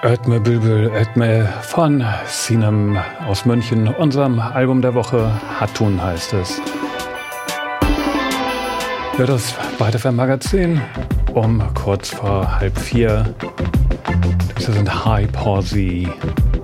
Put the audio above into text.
Ötme Bülbül Ötme von Sinem aus München, unserem Album der Woche. Hatun heißt es. Ja, das ByteFM Magazin um kurz vor 3:30. Diese sind High Palsy.